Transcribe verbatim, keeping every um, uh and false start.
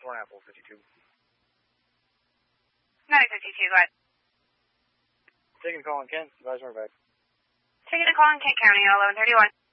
four Apple, fifty-two. nine fifty-two, go ahead. Taking a call on Kent, advise more back. Taking a call in Kent County, eleven thirty-one.